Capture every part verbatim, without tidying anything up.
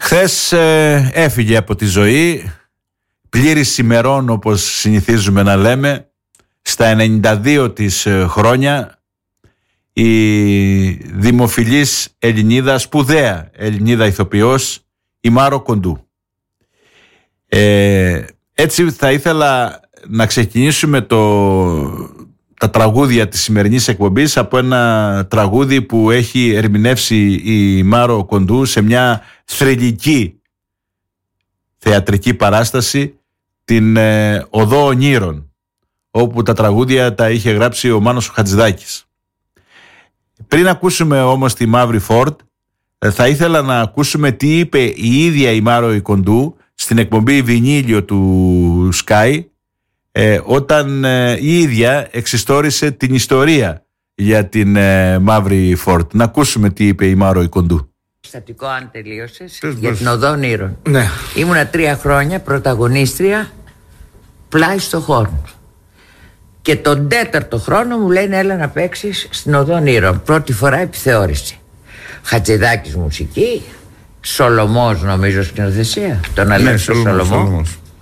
Χθες ε, έφυγε από τη ζωή, πλήρης ημερών όπως συνηθίζουμε να λέμε, στα ενενήντα δύο της χρόνια, η δημοφιλής Ελληνίδα, σπουδαία Ελληνίδα ηθοποιός, η Μάρο Κοντού. Ε, έτσι θα ήθελα να ξεκινήσουμε το, τα τραγούδια της σημερινής εκπομπής από ένα τραγούδι που έχει ερμηνεύσει η Μάρο Κοντού σε μια θρυλική θεατρική παράσταση, την ε, Οδό Ονείρων, όπου τα τραγούδια τα είχε γράψει ο Μάνος ο Χατζηδάκης. Πριν ακούσουμε όμως τη Μαύρη Φόρτ, θα ήθελα να ακούσουμε τι είπε η ίδια η Μάρο η Κοντού στην εκπομπή Βινίλιο του Sky, ε, όταν ε, η ίδια εξιστόρισε την ιστορία για την ε, Μαύρη Φόρτ. Να ακούσουμε τι είπε η Μάρο η Κοντού. Στατικό, αν τελείωσες, για την Οδό Ονείρων. Ναι. Ήμουνα τρία χρόνια πρωταγωνίστρια πλάι στο χόρν. Και τον τέταρτο χρόνο μου λένε έλα να παίξεις στην Οδό Ονείρων. Πρώτη φορά επιθεώρηση. Χατζηδάκης μουσική, Σολομός νομίζω σκηνοθεσία, τον Αλέξο ναι, Σολομό.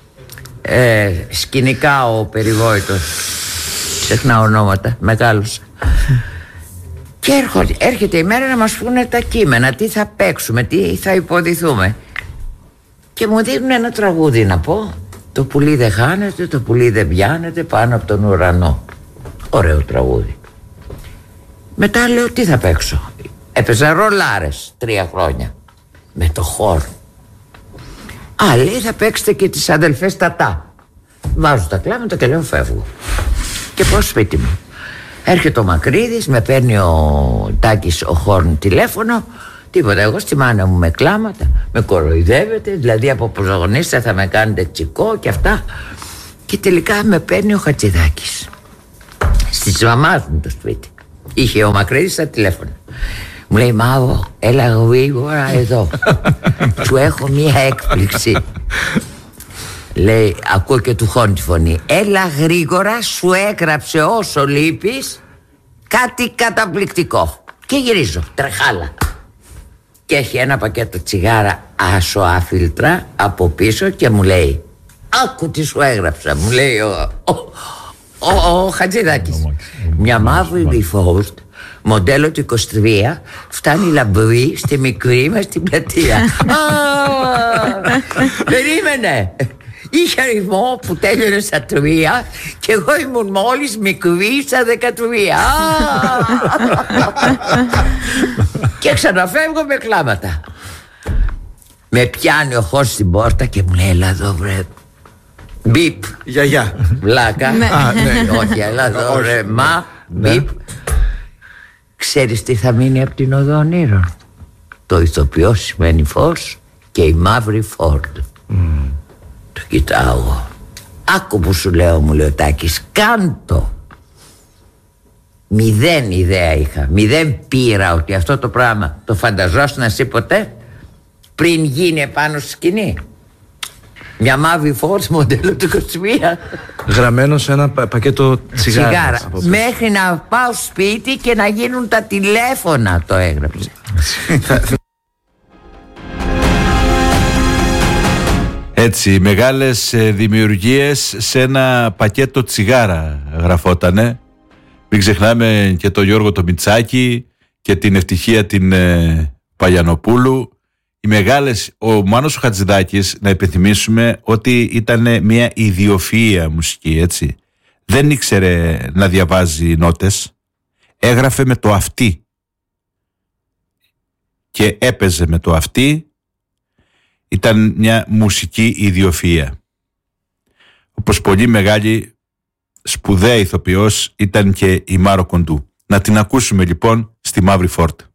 Ε, σκηνικά ο περιβόητος, ξεχνά ονόματα, μεγάλος. Και έρχονται, έρχεται η μέρα να μας πούνε τα κείμενα, τι θα παίξουμε, τι θα υποδηθούμε. Και μου δίνουν ένα τραγούδι να πω. Το πουλί δεν χάνεται, το πουλί δεν πιάνεται πάνω από τον ουρανό. Ωραίο τραγούδι. Μετά λέω τι θα παίξω. Έπαιζα ρολάρες τρία χρόνια με το χώρο. Α, λέει θα παίξετε και τις αδελφές Τατά. Βάζω τα κλάματα και λέω φεύγω. Και πάω σπίτι μου. Έρχεται ο Μακρύδης, με παίρνει ο Τάκης ο Χόρν τηλέφωνο. Τίποτα, εγώ στη μάνα μου με κλάματα, με κοροϊδεύετε, δηλαδή από πρωταγωνίστρια θα με κάνετε τσικό και αυτά. Και τελικά με παίρνει ο Χατζηδάκης στις μαμάς μου το σπίτι. Είχε ο Μακρύδης στα τηλέφωνα. Μου λέει Μάβο, έλα γρήγορα εδώ. Σου έχω μία έκπληξη. Λέει, ακούω και του Χόρν τη φωνή. Έλα γρήγορα, σου έγραψε όσο λείπεις κάτι καταπληκτικό. Και γυρίζω, τρεχάλα. Και έχει ένα πακέτο τσιγάρα ασοάφιλτρα από πίσω και μου λέει άκου τι σου έγραψα. Μου λέει ο, ο, ο, ο Χατζηδάκης. Μια μαύρη Φόρτ μοντέλο του είκοσι τρία φτάνει λαμπρή στη μικρή μας την πλατεία. Περίμενε. Είχε αριθμό που τέλειωνε στα τρία και εγώ ήμουν μόλις μικρή στα δεκατρία. Και ξαναφεύγω με κλάματα. Με πιάνει ο Χόρς στην πόρτα και μου λέει έλα εδώ βρε. Μπιπ. Γιαγιά. Βλάκα. Α, ναι. Όχι, έλα εδώ βρε. Μα. Μπιπ. Ξέρεις τι θα μείνει από την Οδό Ονείρων? Το ηθοποιό σημαίνει φως και η Μαύρη Φόρτ. Το κοιτάω. Άκου που σου λέω, μου λέει ο Τάκης, κάντο. Μηδέν ιδέα είχα, μηδέν πήρα ότι αυτό το πράγμα το φανταζόσουν εσύ ποτέ πριν γίνει επάνω στη σκηνή. Μια Μαύρη Φόρτ μοντέλο του είκοσι μία. Γραμμένο σε ένα πα- πακέτο τσιγάρα. Τσιγάρα. Μέχρι να πάω σπίτι και να γίνουν τα τηλέφωνα το έγραψε. Έτσι, μεγάλες δημιουργίες σε ένα πακέτο τσιγάρα γραφότανε. Μην ξεχνάμε και τον Γιώργο το Μιτσάκη και την ευτυχία την ε, Παγιανοπούλου. Οι μεγάλες, ο Μάνος ο Χατζηδάκης, να υπενθυμίσουμε ότι ήταν μια ιδιοφυΐα μουσική, έτσι. Δεν ήξερε να διαβάζει νότες. Έγραφε με το αυτί και έπαιζε με το αυτί. Ήταν μια μουσική ιδιοφυΐα. Όπως πολύ μεγάλη σπουδαία ηθοποιός ήταν και η Μάρο Κοντού. Να την ακούσουμε λοιπόν στη Μαύρη Φόρτ.